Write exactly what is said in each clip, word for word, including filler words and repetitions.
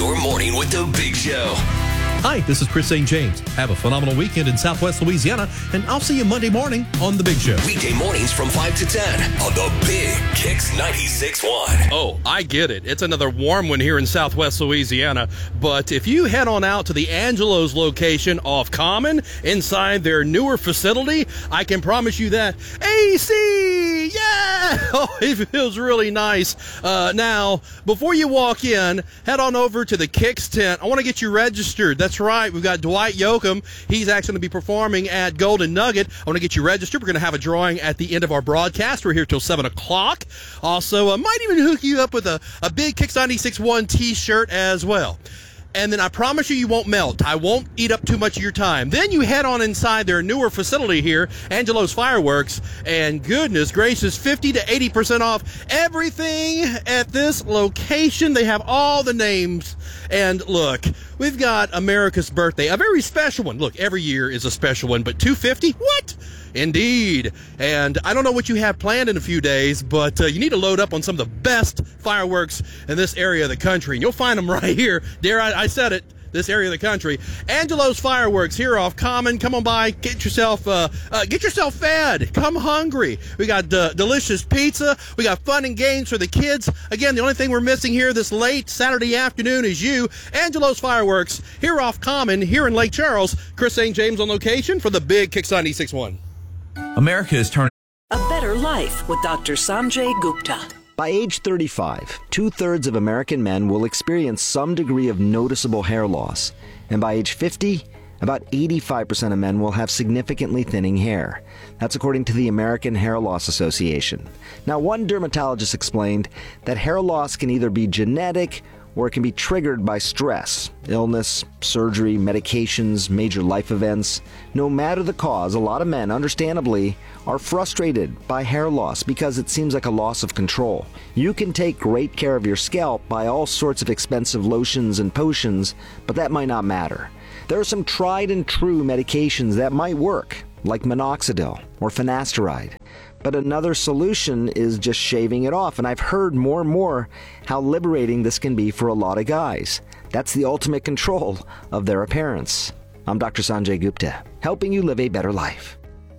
your morning with the Big Show. Hi, this is Chris Saint James. Have a phenomenal weekend in Southwest Louisiana, and I'll see you Monday morning on The Big Show. Weekday mornings from five to ten on The Big Kicks ninety-six point one. Oh, I get it. It's another warm one here in Southwest Louisiana. But if you head on out to the Angelo's location off Common, inside their newer facility, I can promise you that A C, yeah! Oh, it feels really nice. Uh, now, before you walk in, head on over to the Kicks tent. I want to get you registered. That's right. We've got Dwight Yoakam. He's actually going to be performing at Golden Nugget. I want to get you registered. We're going to have a drawing at the end of our broadcast. We're here till seven o'clock. Also, I uh, might even hook you up with a, a big Kicks ninety-six point one t-shirt as well. And then I promise you, you won't melt. I won't eat up too much of your time. Then you head on inside their newer facility here, Angelo's Fireworks, and goodness gracious, fifty to eighty percent off everything at this location. They have all the names. And look, we've got America's birthday, a very special one. Look, every year is a special one, but two hundred fifty? What? Indeed. And I don't know what you have planned in a few days, but uh, you need to load up on some of the best fireworks in this area of the country. And you'll find them right here. Dare I, I said it. This area of the country. Angelo's Fireworks here off Common. Come on by. Get yourself uh, uh, get yourself fed. Come hungry. We got uh, delicious pizza. We got fun and games for the kids. Again, the only thing we're missing here this late Saturday afternoon is you. Angelo's Fireworks here off Common here in Lake Charles. Chris Saint James on location for the Big Kicks ninety-six point one. America is turning a better life with Doctor Sanjay Gupta. By age thirty-five, two-thirds of American men will experience some degree of noticeable hair loss. And by age fifty, about eighty-five percent of men will have significantly thinning hair. That's according to the American Hair Loss Association. Now, one dermatologist explained that hair loss can either be genetic or it can be triggered by stress, illness, surgery, medications, major life events. No matter the cause, a lot of men, understandably, are frustrated by hair loss because it seems like a loss of control. You can take great care of your scalp by all sorts of expensive lotions and potions, but that might not matter. There are some tried and true medications that might work, like minoxidil or finasteride. But another solution is just shaving it off, and I've heard more and more how liberating this can be for a lot of guys. That's the ultimate control of their appearance. I'm Doctor Sanjay Gupta, helping you live a better life.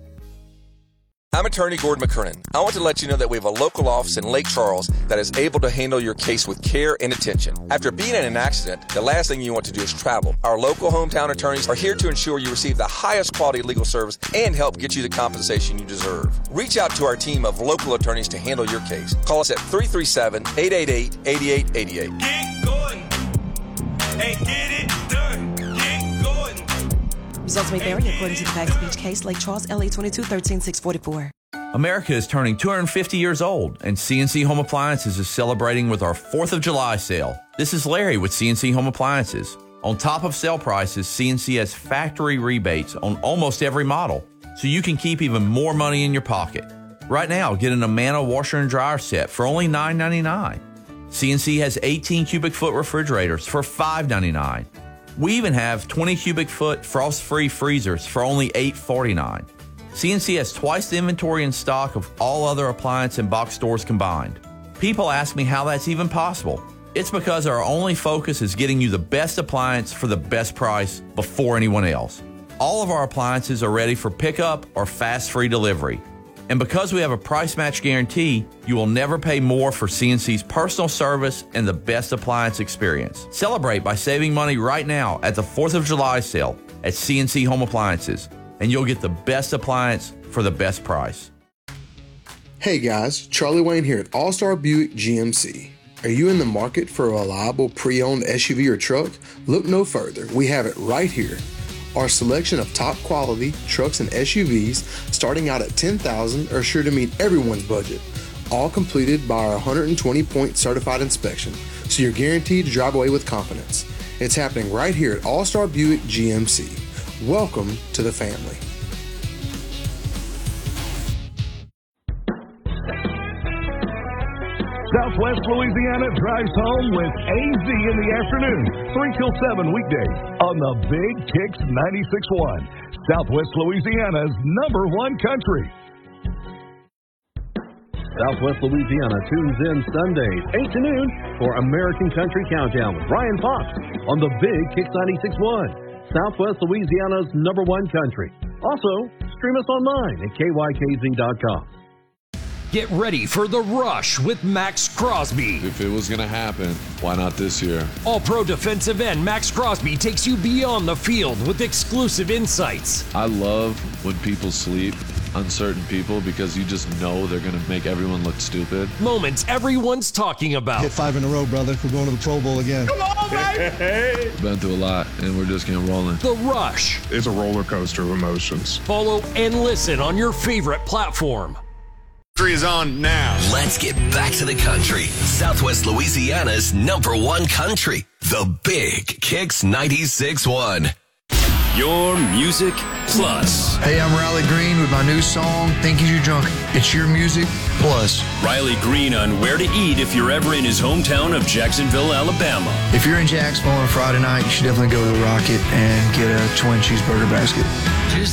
I'm attorney Gordon McKernan. I want to let you know that we have a local office in Lake Charles that is able to handle your case with care and attention. After being in an accident, the last thing you want to do is travel. Our local hometown attorneys are here to ensure you receive the highest quality legal service and help get you the compensation you deserve. Reach out to our team of local attorneys to handle your case. Call us at three three seven, eight eight eight, eight eight eight eight. Get going. Hey, get it done. Get going. Results may vary according to the facts of each case. Lake Charles, L A twenty-two thirteen six forty-four. America is turning two hundred fifty years old, and C N C Home Appliances is celebrating with our fourth of July sale. This is Larry with C N C Home Appliances. On top of sale prices, C N C has factory rebates on almost every model, so you can keep even more money in your pocket. Right now, get an Amana washer and dryer set for only nine ninety-nine. C N C has eighteen cubic foot refrigerators for five ninety-nine. We even have twenty cubic foot frost-free freezers for only eight forty-nine. C N C has twice the inventory in stock of all other appliance and box stores combined. People ask me how that's even possible. It's because our only focus is getting you the best appliance for the best price before anyone else. All of our appliances are ready for pickup or fast free delivery. And because we have a price match guarantee, you will never pay more for C N C's personal service and the best appliance experience. Celebrate by saving money right now at the fourth of July sale at C N C Home Appliances, and you'll get the best appliance for the best price. Hey guys, Charlie Wayne here at All-Star Buick G M C. Are you in the market for a reliable pre-owned S U V or truck? Look no further. We have it right here. Our selection of top quality trucks and S U Vs starting out at ten thousand dollars are sure to meet everyone's budget. All completed by our one hundred twenty point certified inspection, so you're guaranteed to drive away with confidence. It's happening right here at All-Star Buick G M C. Welcome to the family. Southwest Louisiana drives home with A Z in the afternoon, three till seven weekdays on the Big Kicks ninety-six point one, Southwest Louisiana's number one country. Southwest Louisiana tunes in Sundays, eight to noon for American Country Countdown with Brian Fox on the Big Kicks ninety-six point one, Southwest Louisiana's number one country. Also, stream us online at K Y K Z dot com. Get ready for The Rush with Max Crosby. If it was going to happen, why not this year? All-pro defensive end Max Crosby takes you beyond the field with exclusive insights. I love when people sleep, uncertain people, because you just know they're going to make everyone look stupid. Moments everyone's talking about. Hit five in a row, brother. We're going to the Pro Bowl again. Come on, baby! We've been through a lot, and we're just getting rolling. The Rush. It's a roller coaster of emotions. Follow and listen on your favorite platform. Is on now. Let's get back to the country. Southwest Louisiana's number one country. The Big Kicks ninety-six point one. Your Music Plus. Hey, I'm Riley Green with my new song, Think You're Drunk. It's your music plus. Riley Green on where to eat if you're ever in his hometown of Jacksonville, Alabama. If you're in Jacksonville on a Friday night, you should definitely go to the Rocket and get a twin cheeseburger basket.